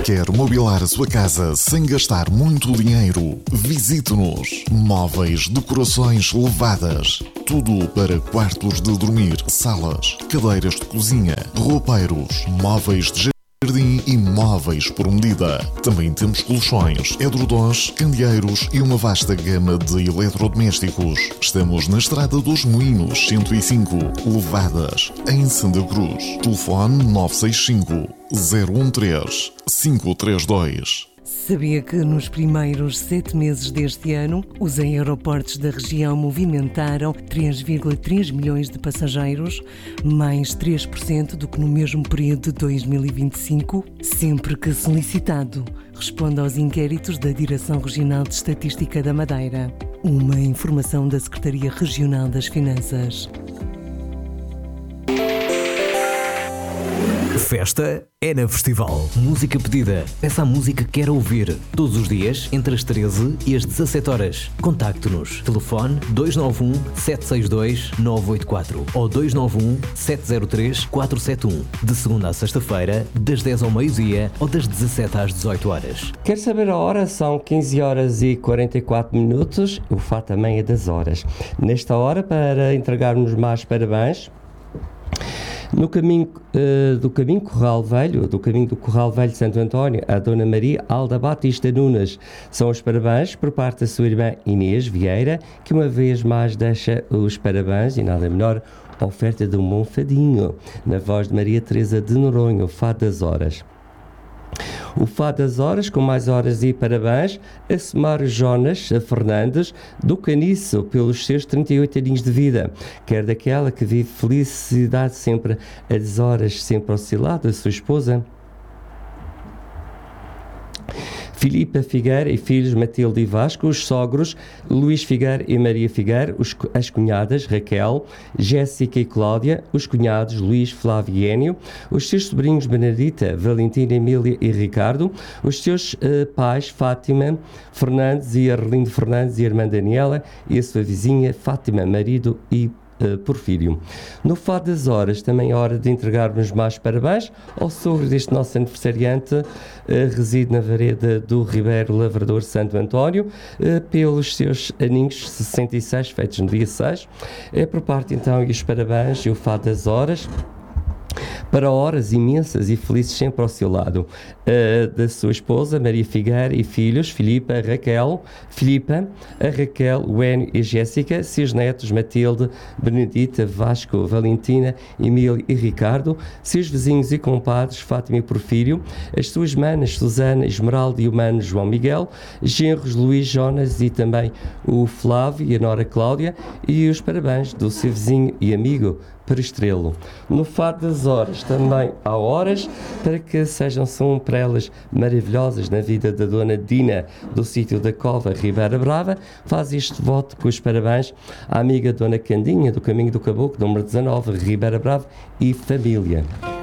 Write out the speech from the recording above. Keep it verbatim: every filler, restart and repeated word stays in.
Quer mobilar a sua casa sem gastar muito dinheiro? Visite-nos. Móveis, decorações levadas. Tudo para quartos de dormir, salas, cadeiras de cozinha, roupeiros, móveis de jardim e móveis por medida. Também temos colchões, edredons, candeeiros e uma vasta gama de eletrodomésticos. Estamos na Estrada dos Moinhos, cento e cinco, Levadas, em Santa Cruz. Telefone nove seis cinco, zero um três, cinco três dois. Sabia que nos primeiros sete meses deste ano, os aeroportos da região movimentaram três vírgula três milhões de passageiros, mais três por cento do que no mesmo período de dois mil e vinte e cinco? Sempre que solicitado, responde aos inquéritos da Direção Regional de Estatística da Madeira. Uma informação da Secretaria Regional das Finanças. Festa é na Festival. Música pedida. Peça a música que quer ouvir. Todos os dias, entre as treze e as dezassete horas. Contacte-nos. Telefone dois nove um, sete seis dois, nove oito quatro ou dois nove um, sete zero três, quatro sete um. De segunda a sexta-feira, das dez ao meio-dia ou das dezassete às dezoito horas. Quer saber a hora? São quinze horas e quarenta e quatro minutos. O fato também é das horas. Nesta hora, para entregarmos mais parabéns, No caminho, uh, do caminho Corral Velho, do caminho do Corral Velho de Santo António, a Dona Maria Alda Batista Nunes. São os parabéns por parte da sua irmã Inês Vieira, que uma vez mais deixa os parabéns, e nada melhor, a oferta de um bom fadinho, na voz de Maria Teresa de Noronha, o Fado das Horas. O Fado das Horas, com mais horas e parabéns, a Semário Jonas Fernandes, do Caniço, pelos seus trinta e oito aninhos de vida, quer daquela que vive felicidade sempre, as horas sempre ao seu lado, a sua esposa Filipa Figueira e filhos Matilde e Vasco, os sogros Luís Figueira e Maria Figueira, os, as cunhadas Raquel, Jéssica e Cláudia, os cunhados Luís, Flávio e Énio, os seus sobrinhos Benedita, Valentina, Emília e Ricardo, os seus uh, pais Fátima Fernandes e Arlindo Fernandes e a irmã Daniela e a sua vizinha Fátima, marido e Uh, Porfírio. No Fado das Horas, também é hora de entregarmos mais parabéns ao sogro deste nosso aniversariante, uh, reside na Vareda do Ribeiro Lavrador Santo António, uh, pelos seus aninhos sessenta e seis, feitos no dia seis. É por parte então e os parabéns e o Fado das Horas para horas imensas e felizes sempre ao seu lado, uh, da sua esposa Maria Figueira e filhos Filipa, Raquel, Filipa, a Raquel, o Enio e a Jéssica, seus netos Matilde, Benedita, Vasco, Valentina, Emília e Ricardo, seus vizinhos e compadres Fátima e Porfírio, as suas manas Susana, Esmeralda e o mano João Miguel, genros Luís, Jonas e também o Flávio e a nora Cláudia, e os parabéns do seu vizinho e amigo para Estrelo. No Fado das Horas também há horas para que sejam são para elas maravilhosas na vida da Dona Dina do sítio da Cova, Ribeira Brava. Faz este voto com os parabéns à amiga Dona Candinha do Caminho do Caboclo, número dezanove, Ribeira Brava e família.